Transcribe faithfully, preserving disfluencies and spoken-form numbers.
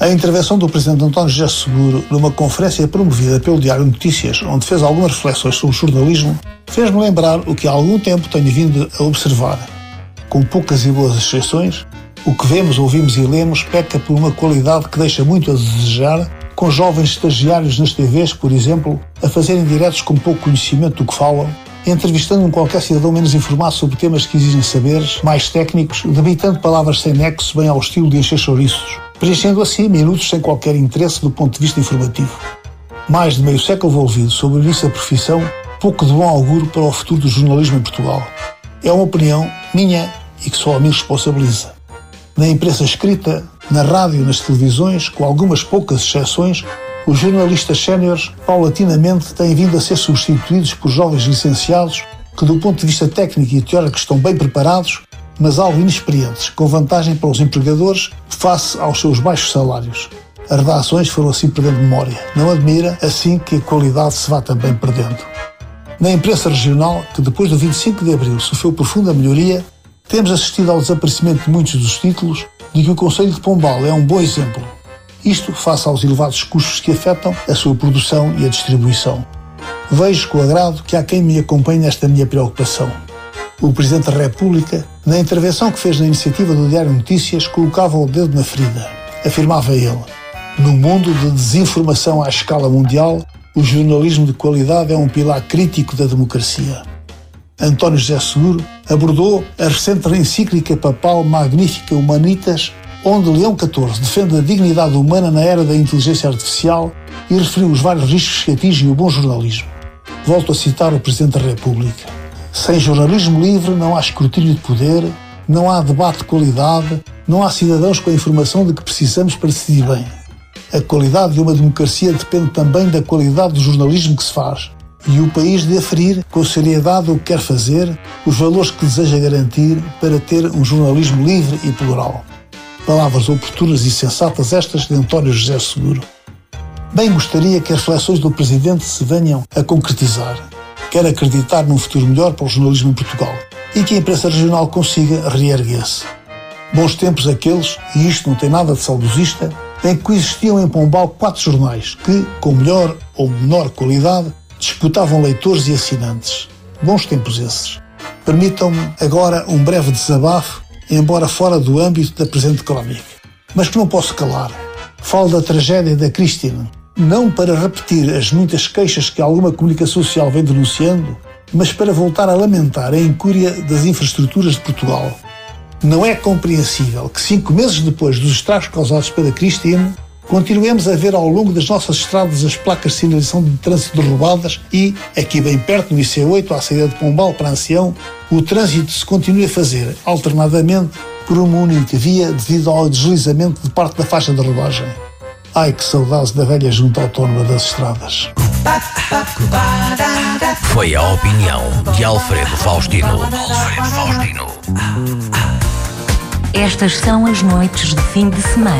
A intervenção do Presidente António José Seguro numa conferência promovida pelo Diário Notícias, onde fez algumas reflexões sobre o jornalismo, fez-me lembrar o que há algum tempo tenho vindo a observar. Com poucas e boas exceções, o que vemos, ouvimos e lemos peca por uma qualidade que deixa muito a desejar, com jovens estagiários nas T Vs, por exemplo, a fazerem diretos com pouco conhecimento do que falam, entrevistando um qualquer cidadão menos informado sobre temas que exigem saberes, mais técnicos, debitando palavras sem nexo bem ao estilo de encher chouriços, preenchendo assim minutos sem qualquer interesse do ponto de vista informativo. Mais de meio século envolvido sobre o início da profissão, pouco de bom auguro para o futuro do jornalismo em Portugal. É uma opinião minha e que só a mim responsabiliza. Na imprensa escrita, na rádio e nas televisões, com algumas poucas exceções, os jornalistas séniores paulatinamente têm vindo a ser substituídos por jovens licenciados que, do ponto de vista técnico e teórico, estão bem preparados, mas algo inexperientes, com vantagem para os empregadores face aos seus baixos salários. As redações foram assim perdendo memória. Não admira, assim, que a qualidade se vá também perdendo. Na imprensa regional, que depois do vinte e cinco de abril sofreu profunda melhoria, temos assistido ao desaparecimento de muitos dos títulos, de que o Conselho de Pombal é um bom exemplo. Isto face aos elevados custos que afetam a sua produção e a distribuição. Vejo com agrado que há quem me acompanhe nesta minha preocupação. O Presidente da República, na intervenção que fez na iniciativa do Diário Notícias, colocava o dedo na ferida. Afirmava ele: no mundo de desinformação à escala mundial, o jornalismo de qualidade é um pilar crítico da democracia. António José Seguro abordou a recente encíclica papal Magnificat Humanitas, onde Leão catorze defende a dignidade humana na era da inteligência artificial e referiu os vários riscos que atingem o bom jornalismo. Volto a citar o Presidente da República: sem jornalismo livre não há escrutínio de poder, não há debate de qualidade, não há cidadãos com a informação de que precisamos para decidir bem. A qualidade de uma democracia depende também da qualidade do jornalismo que se faz, e o país de aferir com seriedade o que quer fazer, os valores que deseja garantir para ter um jornalismo livre e plural. Palavras oportunas e sensatas estas de António José Seguro. Bem gostaria que as reflexões do Presidente se venham a concretizar. Quero acreditar num futuro melhor para o jornalismo em Portugal e que a imprensa regional consiga reerguer-se. Bons tempos aqueles, e isto não tem nada de saudosista, em que coexistiam em Pombal quatro jornais que, com melhor ou menor qualidade, disputavam leitores e assinantes. Bons tempos esses. Permitam-me agora um breve desabafo, embora fora do âmbito da presente crónica, mas que não posso calar. Falo da tragédia da Cristina, não para repetir as muitas queixas que alguma comunicação social vem denunciando, mas para voltar a lamentar a incúria das infraestruturas de Portugal. Não é compreensível que cinco meses depois dos estragos causados pela Cristina, continuemos a ver ao longo das nossas estradas as placas de sinalização de trânsito derrubadas e, aqui bem perto no I C oito, à saída de Pombal para Ancião, o trânsito se continue a fazer, alternadamente, por uma única via devido ao deslizamento de parte da faixa de rodagem. Ai, que saudades da velha Junta Autónoma das Estradas. Foi a opinião de Alfredo Faustino. Alfredo Faustino. Estas são as noites de fim de semana.